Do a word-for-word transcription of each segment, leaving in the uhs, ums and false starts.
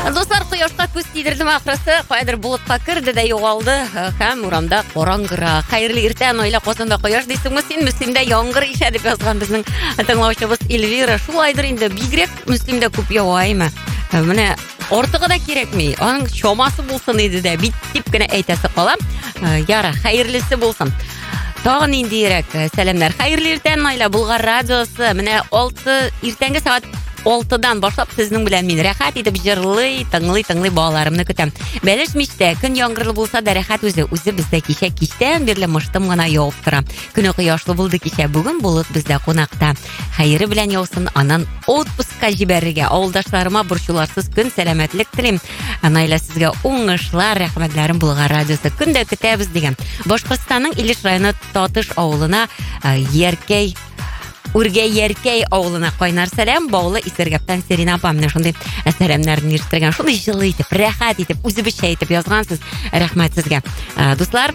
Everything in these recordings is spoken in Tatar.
Достар, кояшка күз тидердим ахрысы, кайдыр булытка кирде дә югалды һәм урамда караңгыра. Хәерле иртән, аила косында кояш дисеңме син, Мөслимдә яңгыр ишә дип язган безнең тыңлаучыбыз Эльвира. Шулайдыр инде, бигрәк Мөслимдә күп яваймы. Менә артыгы да кирәкми. Аның чамасы булсын иде дә, бит дип кенә әйтәсе кала. Яра, хәерлесе булсын. Тагын индирәк сәламнар. Хәерле иртән, аила, Булгар радиосы. Менә алты иртәнге саат алтыдан башлап сезнең белән мин рәхәт итеп җырлый, тыңлый, тыңлый балаларымны көтәм. Бәлеш мичтә, көн яңгырлы булса да рәхәт үзе, үзе бездә кичә кичтән бирле мыштым гына явып тора. Көне кояшлы булды кичә, бүген булып бездә кунакта. Хәере белән яусын, анан отпускка җибәрергә, авылдашларыма борчуларсыз көн сәламәтлек телим. Анаила сезгә уңышлар, рәхмәтләрем Булгар радиосы. Көндә көтәбез дигән. Башкортстанның Илеш районы Татыш авылына Яркәй Үргәй Яркәй авылына кайнар сәлам, Баулы Исергәптән Серина апам менә шундый сәламнәрне ишеттергән. Шундый җылы итеп, рәхәт итеп, үзебезчә итеп язгансыз. Рәхмәт сезгә. Дуслар,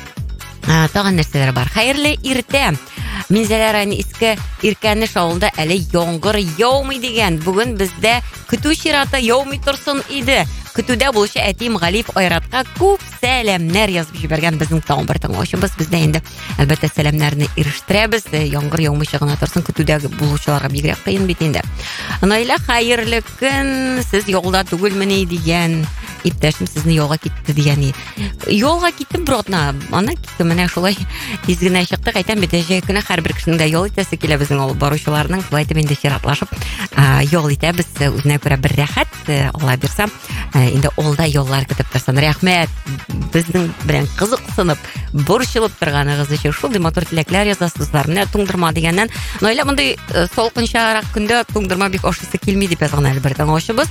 тагын нәрсәләр бар. Хәерле иртә. Минзәлә районы Иске Иркәнеш авылында әле яңгыр яумый дигән. Бүген бездә көтү чираты яумый торсын иде. Көтүдә булучы әтим Галиф Айратка күп сәламнәр язып җибәргән безнең тагын бер тыңлаучыбыз. Бездә инде әлбәттә сәламнәрне ирештерәбез. Яңгыр яумыйча гына торсын, көтүдә булучыларга бигрәк кыен бит инде. Наилә, хәерле көн. Сез юлда түгелмени дигән. Иптәшем сезне юлга китте дигән. Юлга киттем бродна. Ана киттем, менә шулай тиз генә чыктык. Әйтәм бит, җәй көне һәрбер кешенең дә юл итәсе килә безнең алып баручыларның. Шулай итеп инде чиратлашып юл итәбез. Үзенә күрә бер рәхәт, Алла бирсә. Инде олда юллар көтеп торсын. Рәхмәт. Безнең белән кызыксынып, борчылып торганыгыз өчен шундый матур теләкләр язасыз. Менә туңдырма дигәннән, Наилә, мондый салкынчарак көндә туңдырма бик ашысы килми дип язган әле бер тыңлаучыбыз.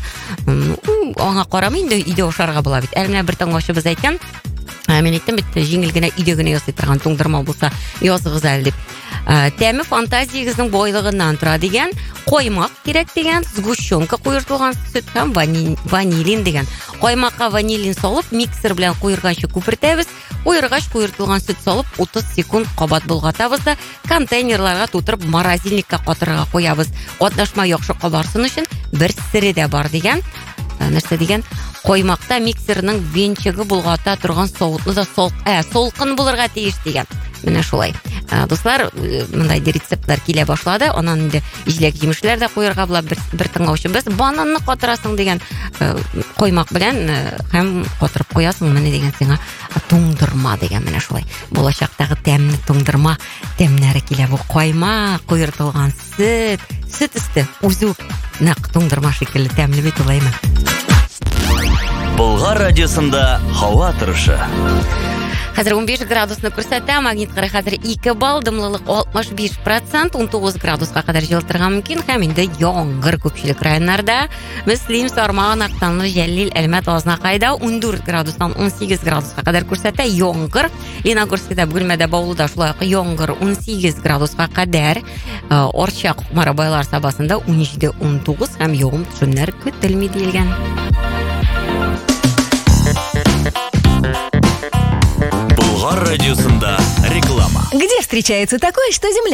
Аңа карамый инде, өйдә ашарга була бит. Әле менә бер тыңлаучыбыз әйткән, мен әйттем бит, җиңел генә өйдә генә ясый торган туңдырма булса, языгыз әле дип. Тәме фантазиягызның бойлыгыннан тора дигән, коймак кирәк дигән, сгущенка куертылган сөт һәм ванилин дигән. Коймакка ванилин салып, миксер белән куерганчы күпертәбез. Куергач куертылган сөт салып, утыз секунд кабат болгатабыз да контейнерларга тутырып морозильникка катырга куябыз. Атнашма яхшы кабарсын өчен бер сире дә бар дигән. Нәрсә дигән? Коймакта миксерның венчыгы булгата торган савытны да сол, ә, солкын булырга тиеш дигән. Менә шулай. Дуслар, мондай рецептлар килә башлады. Анан инде җиләк җимешләр дә куярга була. Бер, бер тыңлаучыбыз бананны катырасың дигән, коймак белән һәм катырып куясың менә дигән сиңа туңдырма дигән. Менә шулай. Булачактагы тәмле туңдырма тәмнәре килә бу коймак, куертылган сөт, сөт өсте үзе нәкъ туңдырма шикелле тәмле бит улаймы. Булгар радиосында һава торышы. Хәзер унбиш градусны күрсәтә, магнитлыгы хәзер ике балл, дымлылык алтмыш биш процент, унтугыз градуска кадәр җылтырга мөмкин һәм инде яңгыр күпчелек районнарда. Мөслим, Сарман, Актанлы, Җәлил, Әлмәт, Азнакайда ундүрт градустан он сигез градуска кадәр күрсәтә яңгыр. Леногорскида, Бүлмәдә, Баулыда шулай ук яңгыр он сигез градуска кадәр. Орчак, Марабайлар сабасында он җиде он тугыз һәм явым төшемнәр көтелми диелгән. Булгар радиосында реклама. Где встречается такое, что земля